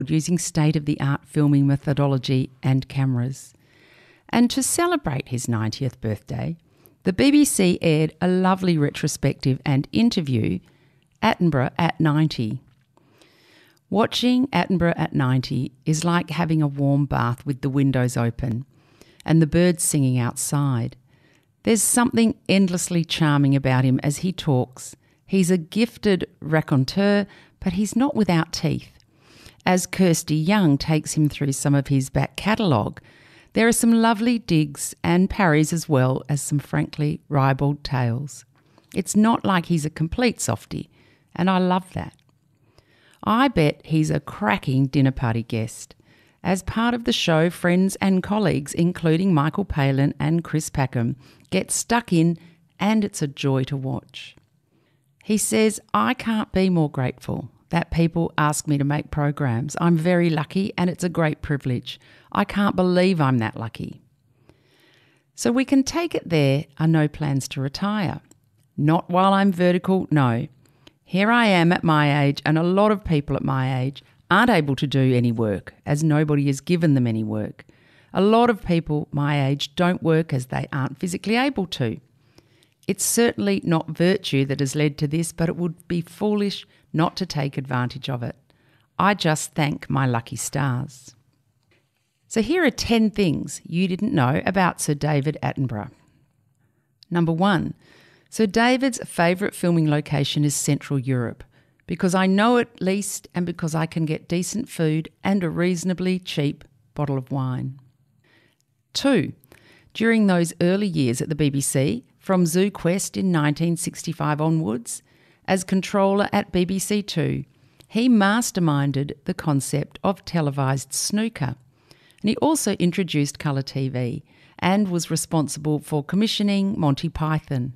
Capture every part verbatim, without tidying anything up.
using state-of-the-art filming methodology and cameras. And to celebrate his ninetieth birthday, the B B C aired a lovely retrospective and interview, Attenborough at ninety. Watching Attenborough at ninety is like having a warm bath with the windows open and the birds singing outside. There's something endlessly charming about him as he talks. He's a gifted raconteur, but he's not without teeth. As Kirsty Young takes him through some of his back catalogue, there are some lovely digs and parries as well as some frankly ribald tales. It's not like he's a complete softie, and I love that. I bet he's a cracking dinner party guest. As part of the show, friends and colleagues, including Michael Palin and Chris Packham, get stuck in, and it's a joy to watch. He says, I can't be more grateful that people ask me to make programs. I'm very lucky and it's a great privilege. I can't believe I'm that lucky. So we can take it there are no plans to retire. Not while I'm vertical, no. Here I am at my age, and a lot of people at my age aren't able to do any work as nobody has given them any work. A lot of people my age don't work as they aren't physically able to. It's certainly not virtue that has led to this, but it would be foolish not to take advantage of it. I just thank my lucky stars. So here are ten things you didn't know about Sir David Attenborough. Number one, Sir David's favourite filming location is Central Europe, because I know it least and because I can get decent food and a reasonably cheap bottle of wine. Two, during those early years at the B B C, from Zoo Quest in nineteen sixty-five onwards, as controller at B B C Two, he masterminded the concept of televised snooker. And he also introduced colour T V and was responsible for commissioning Monty Python.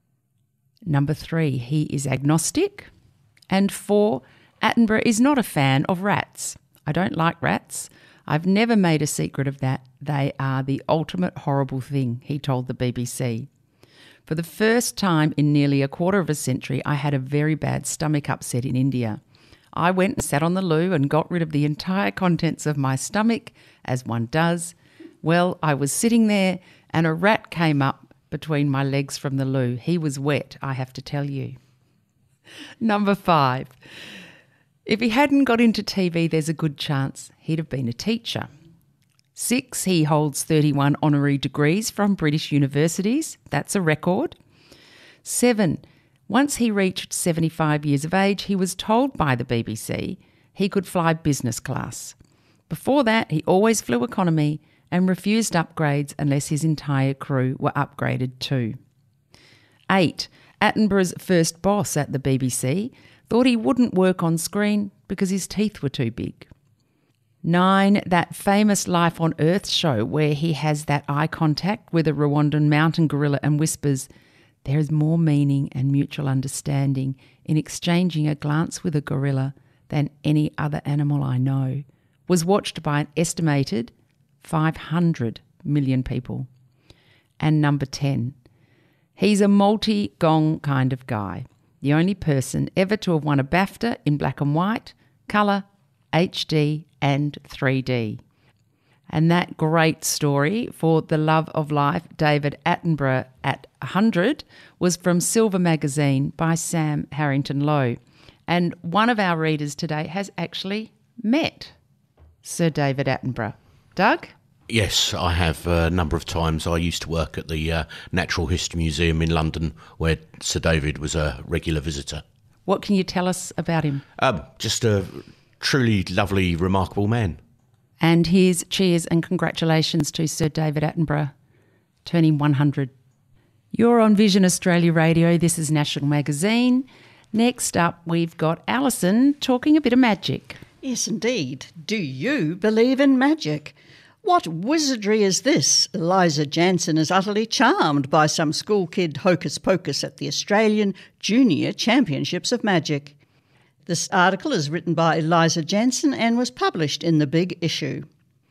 Number three, he is agnostic. And four, Attenborough is not a fan of rats. I don't like rats. I've never made a secret of that. They are the ultimate horrible thing, he told the B B C. For the first time in nearly a quarter of a century, I had a very bad stomach upset in India. I went and sat on the loo and got rid of the entire contents of my stomach, as one does. Well, I was sitting there and a rat came up between my legs from the loo. He was wet, I have to tell you. Number five. If he hadn't got into T V, there's a good chance he'd have been a teacher. Six, he holds thirty-one honorary degrees from British universities. That's a record. Seven, once he reached seventy-five years of age, he was told by the B B C he could fly business class. Before that, he always flew economy and refused upgrades unless his entire crew were upgraded too. Eight, Attenborough's first boss at the B B C thought he wouldn't work on screen because his teeth were too big. Nine, that famous Life on Earth show where he has that eye contact with a Rwandan mountain gorilla and whispers, there is more meaning and mutual understanding in exchanging a glance with a gorilla than any other animal I know, was watched by an estimated five hundred million people. And number ten, he's a multi-gong kind of guy, the only person ever to have won a BAFTA in black and white, colour, H D and three D. And that great story for the love of life, David Attenborough at one hundred, was from Silver Magazine by Sam Harrington Lowe. And one of our readers today has actually met Sir David Attenborough. Doug? Yes, I have a number of times. I used to work at the uh, Natural History Museum in London where Sir David was a regular visitor. What can you tell us about him? Um, just a truly lovely, remarkable man. And here's cheers and congratulations to Sir David Attenborough, turning one hundred. You're on Vision Australia Radio. This is National Magazine. Next up, we've got Alison talking a bit of magic. Yes, indeed. Do you believe in magic? What wizardry is this? Eliza Jansen is utterly charmed by some school kid hocus-pocus at the Australian Junior Championships of Magic. This article is written by Eliza Jansen and was published in the Big Issue.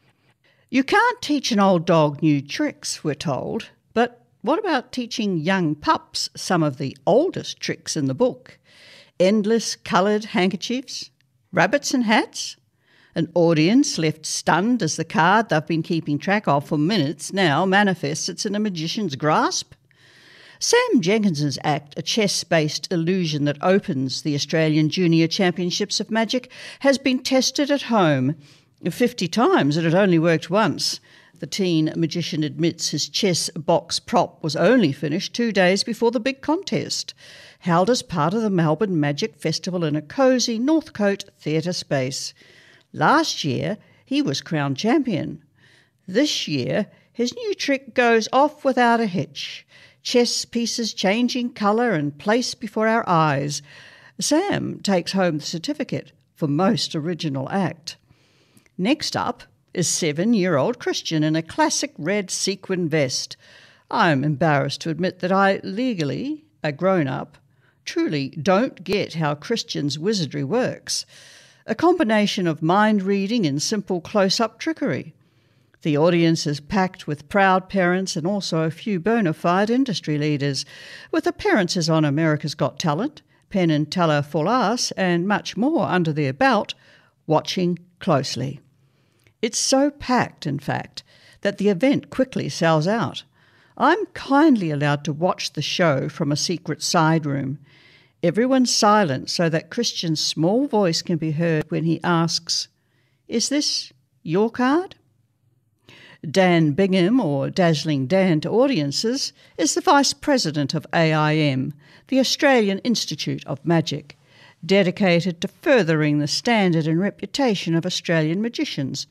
You can't teach an old dog new tricks, we're told, but what about teaching young pups some of the oldest tricks in the book? Endless coloured handkerchiefs? Rabbits and hats? An audience left stunned as the card they've been keeping track of for minutes now manifests it's in a magician's grasp. Sam Jenkins's act, a chess-based illusion that opens the Australian Junior Championships of Magic, has been tested at home fifty times and it only worked once. The teen magician admits his chess box prop was only finished two days before the big contest, held as part of the Melbourne Magic Festival in a cosy Northcote theatre space. Last year, he was crowned champion. This year, his new trick goes off without a hitch. Chess pieces changing colour and place before our eyes. Sam takes home the certificate for most original act. Next up is seven-year-old Christian in a classic red sequin vest. I'm embarrassed to admit that I legally, a grown-up, truly don't get how Christian's wizardry works. A combination of mind-reading and simple close-up trickery. The audience is packed with proud parents and also a few bona fide industry leaders, with appearances on America's Got Talent, Penn and Teller Full Arse, and much more under their belt, watching closely. It's so packed, in fact, that the event quickly sells out. I'm kindly allowed to watch the show from a secret side room. Everyone's silent so that Christian's small voice can be heard when he asks, "Is this your card?" Dan Bingham, or Dazzling Dan to audiences, is the Vice President of A I M, the Australian Institute of Magic, dedicated to furthering the standard and reputation of Australian magicians,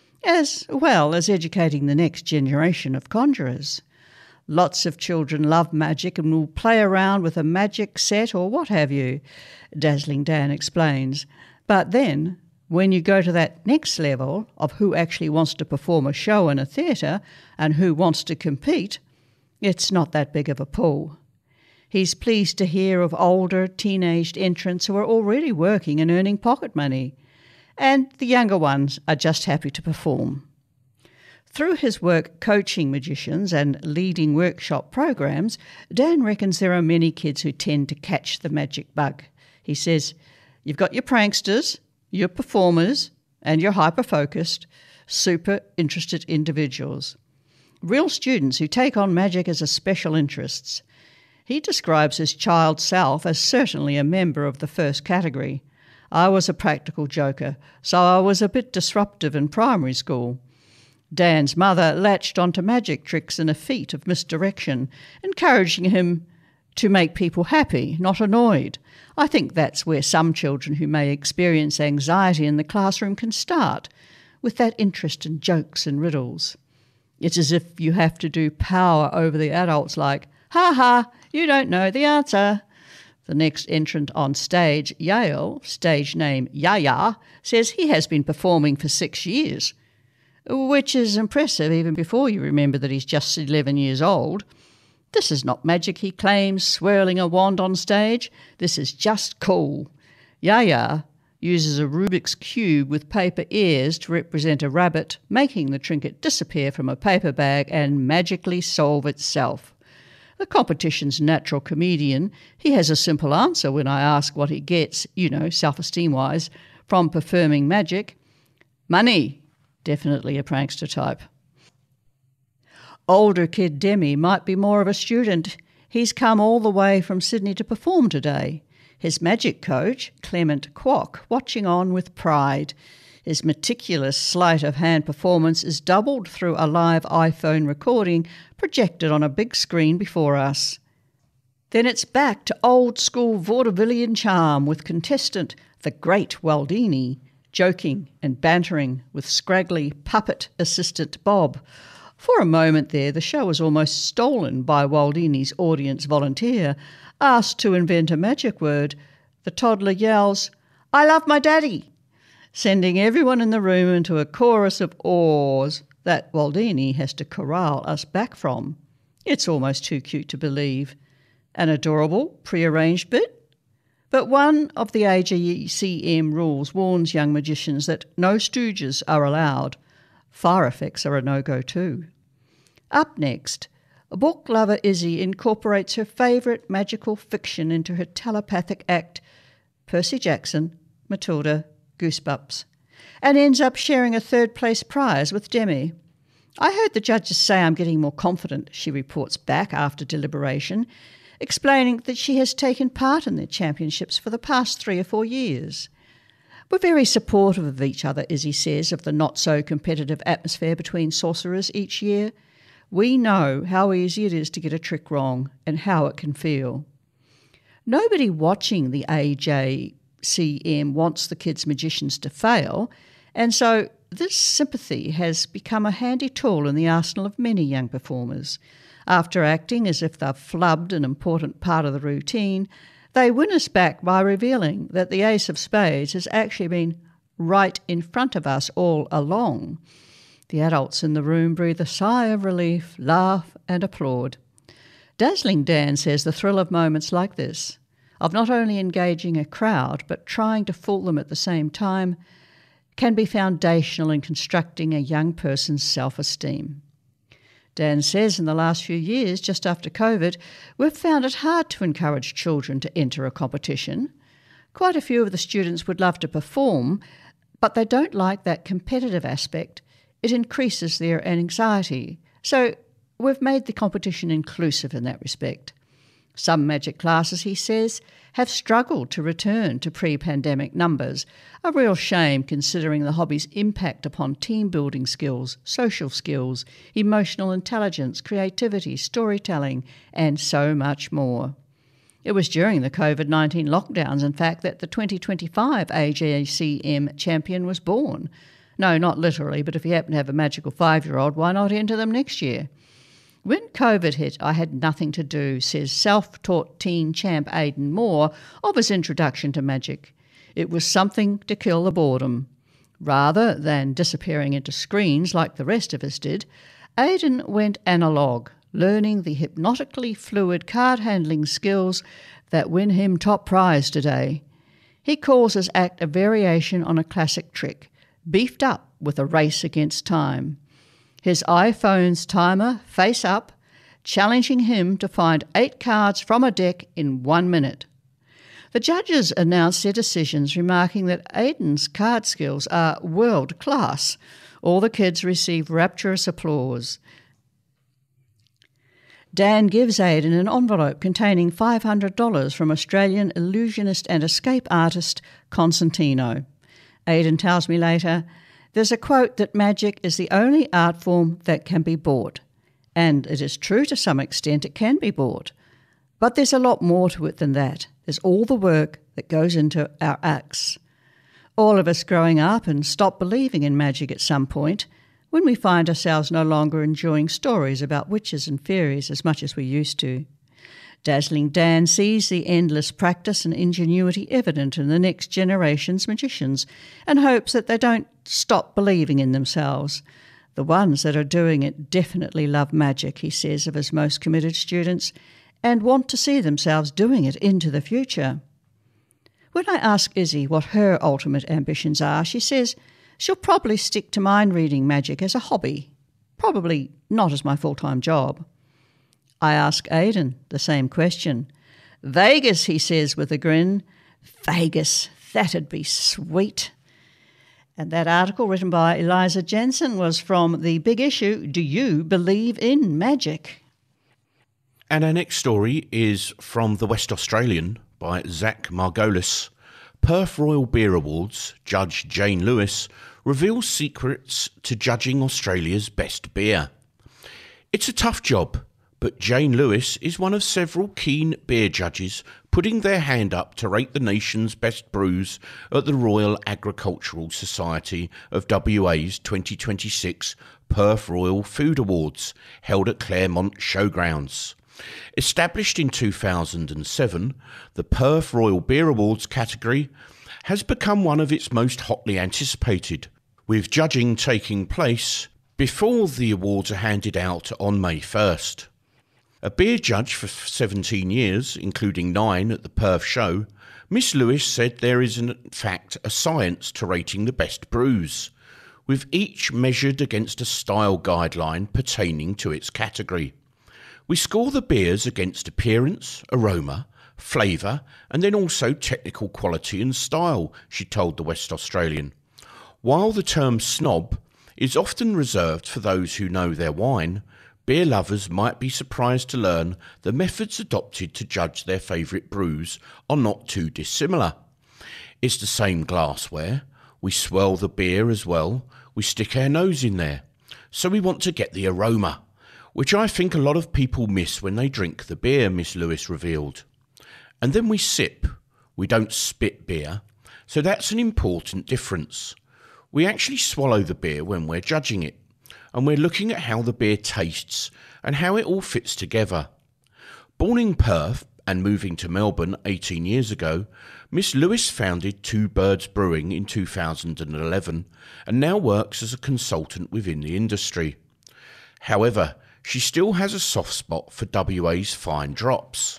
as well as educating the next generation of conjurers. Lots of children love magic and will play around with a magic set or what have you, Dazzling Dan explains. But then, when you go to that next level of who actually wants to perform a show in a theatre and who wants to compete, it's not that big of a pull. He's pleased to hear of older, teenaged entrants who are already working and earning pocket money, and the younger ones are just happy to perform. Through his work coaching magicians and leading workshop programs, Dan reckons there are many kids who tend to catch the magic bug. He says, "You've got your pranksters, your performers, and your hyper-focused, super interested individuals. Real students who take on magic as a special interests." He describes his child self as certainly a member of the first category. "I was a practical joker, so I was a bit disruptive in primary school." Dan's mother latched onto magic tricks in a feat of misdirection, encouraging him to make people happy, not annoyed. I think that's where some children who may experience anxiety in the classroom can start, with that interest in jokes and riddles. It's as if you have to do power over the adults like, "Ha ha, you don't know the answer." The next entrant on stage, Yale, stage name Yaya, says he has been performing for six years, which is impressive even before you remember that he's just eleven years old. "This is not magic," he claims, swirling a wand on stage. "This is just cool." Yaya uses a Rubik's Cube with paper ears to represent a rabbit, making the trinket disappear from a paper bag and magically solve itself. The competition's natural comedian, he has a simple answer when I ask what he gets, you know, self-esteem-wise, from performing magic. "Money." Definitely a prankster type. Older kid Demi might be more of a student. He's come all the way from Sydney to perform today. His magic coach, Clement Kwok, watching on with pride. His meticulous sleight of hand performance is doubled through a live iPhone recording projected on a big screen before us. Then it's back to old-school vaudevillian charm with contestant the great Waldini, joking and bantering with scraggly puppet assistant Bob. For a moment there, the show was almost stolen by Waldini's audience volunteer, asked to invent a magic word. The toddler yells, "I love my daddy," sending everyone in the room into a chorus of awes that Waldini has to corral us back from. It's almost too cute to believe. An adorable, prearranged bit? But one of the A J C M rules warns young magicians that no stooges are allowed. Fire effects are a no-go too. Up next, book lover Izzy incorporates her favourite magical fiction into her telepathic act, Percy Jackson, Matilda, Goosebumps. and ends up sharing a third-place prize with Demi. I heard the judges say I'm getting more confident, she reports back after deliberation, explaining that she has taken part in the championships for the past three or four years. We're very supportive of each other, Izzy says, of the not-so-competitive atmosphere between sorcerers each year. We know how easy it is to get a trick wrong and how it can feel. Nobody watching the A J C M wants the kids' magicians to fail, and so this sympathy has become a handy tool in the arsenal of many young performers. After acting as if they've flubbed an important part of the routine, they win us back by revealing that the Ace of Spades has actually been right in front of us all along. The adults in the room breathe a sigh of relief, laugh and applaud. Dazzling Dan says the thrill of moments like this, of not only engaging a crowd but trying to fool them at the same time, can be foundational in constructing a young person's self-esteem. Dan says in the last few years, just after COVID, we've found it hard to encourage children to enter a competition. Quite a few of the students would love to perform, but they don't like that competitive aspect. It increases their anxiety. So we've made the competition inclusive in that respect. Some magic classes, he says, have struggled to return to pre-pandemic numbers, a real shame considering the hobby's impact upon team-building skills, social skills, emotional intelligence, creativity, storytelling, and so much more. It was during the COVID nineteen lockdowns, in fact, that the twenty twenty-five A J C M champion was born. No, not literally, but if you happen to have a magical five-year-old, why not enter them next year? When COVID hit, I had nothing to do, says self-taught teen champ Aidan Moore of his introduction to magic. It was something to kill the boredom. Rather than disappearing into screens like the rest of us did, Aidan went analogue, learning the hypnotically fluid card-handling skills that win him top prize today. He calls his act a variation on a classic trick, beefed up with a race against time. His iPhone's timer face up, challenging him to find eight cards from a deck in one minute. The judges announced their decisions, remarking that Aidan's card skills are world-class. All the kids receive rapturous applause. Dan gives Aidan an envelope containing five hundred dollars from Australian illusionist and escape artist Constantino. Aidan tells me later, there's a quote that magic is the only art form that can be bought. And it is true to some extent, it can be bought. But there's a lot more to it than that. There's all the work that goes into our acts. All of us growing up and stop believing in magic at some point when we find ourselves no longer enjoying stories about witches and fairies as much as we used to. Dazzling Dan sees the endless practice and ingenuity evident in the next generation's magicians and hopes that they don't stop believing in themselves. The ones that are doing it definitely love magic, he says of his most committed students, and want to see themselves doing it into the future. When I ask Izzy what her ultimate ambitions are, she says she'll probably stick to mind-reading magic as a hobby, probably not as my full-time job. I ask Aidan the same question. Vegas, he says with a grin. Vegas, that'd be sweet. And that article written by Eliza Jensen was from the big issue, Do You Believe in Magic? And our next story is from the West Australian by Zach Margolis. Perth Royal Beer Awards Judge Jane Lewis reveals secrets to judging Australia's best beer. It's a tough job, but Jane Lewis is one of several keen beer judges putting their hand up to rate the nation's best brews at the Royal Agricultural Society of W A's twenty twenty-six Perth Royal Food Awards, held at Claremont Showgrounds. Established in two thousand seven, the Perth Royal Beer Awards category has become one of its most hotly anticipated, with judging taking place before the awards are handed out on May first. A beer judge for seventeen years, including nine at the Perth show, Miss Lewis said there is in fact a science to rating the best brews, with each measured against a style guideline pertaining to its category. We score the beers against appearance, aroma, flavour, and then also technical quality and style, she told the West Australian. While the term snob is often reserved for those who know their wine, beer lovers might be surprised to learn the methods adopted to judge their favourite brews are not too dissimilar. It's the same glassware, we swirl the beer as well, we stick our nose in there, so we want to get the aroma, which I think a lot of people miss when they drink the beer, Miss Lewis revealed. And then we sip, we don't spit beer, so that's an important difference. We actually swallow the beer when we're judging it, and we're looking at how the beer tastes and how it all fits together. Born in Perth and moving to Melbourne eighteen years ago, Miss Lewis founded Two Birds Brewing in two thousand eleven and now works as a consultant within the industry. However, she still has a soft spot for W A's fine drops.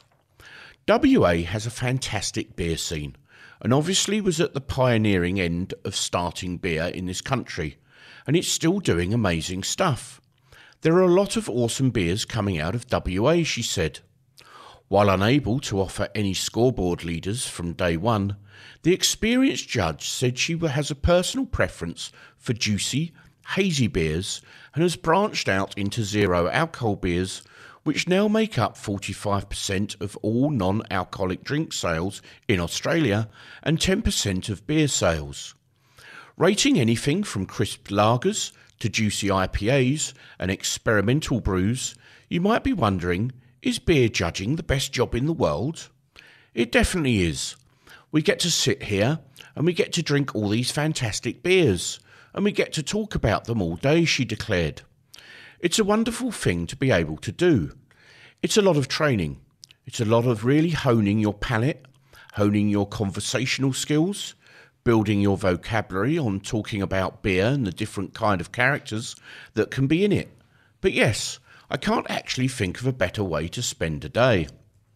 W A has a fantastic beer scene and obviously was at the pioneering end of starting beer in this country, and it's still doing amazing stuff. There are a lot of awesome beers coming out of W A, she said. While unable to offer any scoreboard leaders from day one, the experienced judge said she has a personal preference for juicy, hazy beers and has branched out into zero alcohol beers, which now make up forty-five percent of all non-alcoholic drink sales in Australia and ten percent of beer sales. Rating anything from crisp lagers to juicy I P As and experimental brews, you might be wondering, is beer judging the best job in the world? It definitely is. We get to sit here and we get to drink all these fantastic beers, and we get to talk about them all day, she declared. It's a wonderful thing to be able to do. It's a lot of training. It's a lot of really honing your palate, honing your conversational skills, building your vocabulary on talking about beer and the different kind of characters that can be in it. But yes, I can't actually think of a better way to spend a day.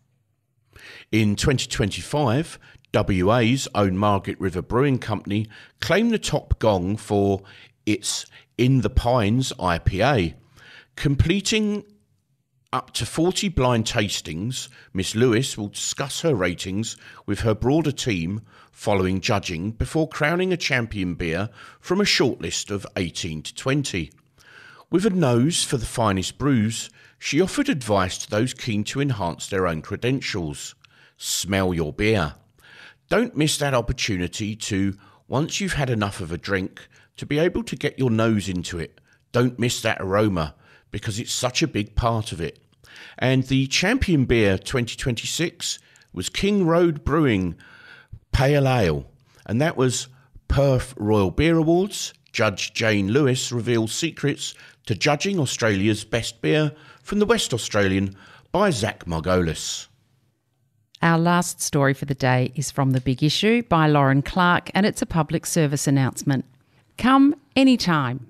In twenty twenty-five, W A's own Margaret River Brewing Company claimed the top gong for its In the Pines I P A. Completing up to forty blind tastings, Miss Lewis will discuss her ratings with her broader team following judging before crowning a champion beer from a shortlist of eighteen to twenty. With a nose for the finest brews, she offered advice to those keen to enhance their own credentials. Smell your beer. Don't miss that opportunity to, once you've had enough of a drink, to be able to get your nose into it. Don't miss that aroma, because it's such a big part of it. And the Champion Beer twenty twenty-six was King Road Brewing Pale Ale, and that was Perth Royal Beer Awards. Judge Jane Lewis reveals secrets to judging Australia's best beer from the West Australian by Zach Margolis. Our last story for the day is from The Big Issue by Lauren Clark, and it's a public service announcement. Come anytime.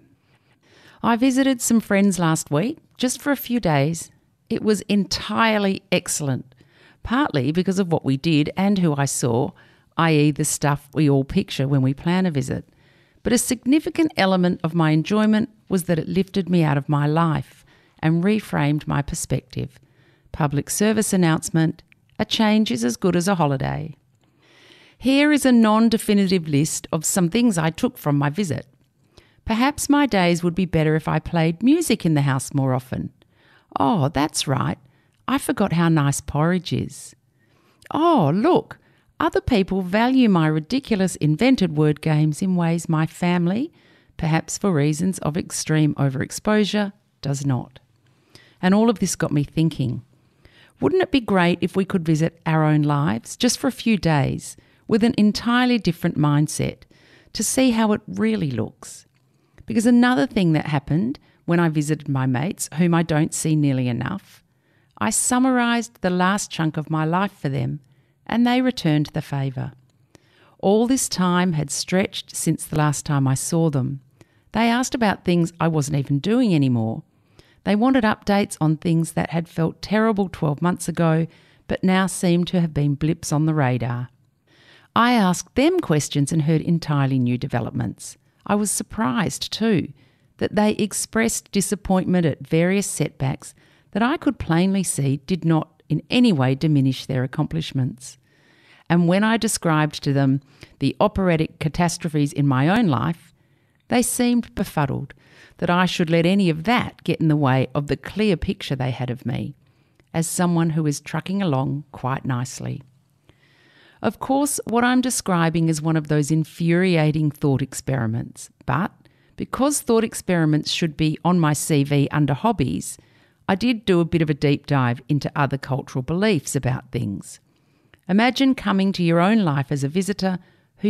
I visited some friends last week, just for a few days. It was entirely excellent, partly because of what we did and who I saw, that is the stuff we all picture when we plan a visit. But a significant element of my enjoyment was that it lifted me out of my life and reframed my perspective. Public service announcement, a change is as good as a holiday. Here is a non-definitive list of some things I took from my visit. Perhaps my days would be better if I played music in the house more often. Oh, that's right. I forgot how nice porridge is. Oh, look, other people value my ridiculous invented word games in ways my family, perhaps for reasons of extreme overexposure, does not. And all of this got me thinking, wouldn't it be great if we could visit our own lives just for a few days with an entirely different mindset to see how it really looks? Because another thing that happened when I visited my mates, whom I don't see nearly enough, I summarised the last chunk of my life for them, and they returned the favour. All this time had stretched since the last time I saw them. They asked about things I wasn't even doing anymore. They wanted updates on things that had felt terrible twelve months ago, but now seemed to have been blips on the radar. I asked them questions and heard entirely new developments. I was surprised too that they expressed disappointment at various setbacks that I could plainly see did not in any way diminish their accomplishments. And when I described to them the operatic catastrophes in my own life, They seemed befuddled that I should let any of that get in the way of the clear picture they had of me, as someone who is trucking along quite nicely. Of course, what I'm describing is one of those infuriating thought experiments, but because thought experiments should be on my C V under hobbies, I did do a bit of a deep dive into other cultural beliefs about things. Imagine coming to your own life as a visitor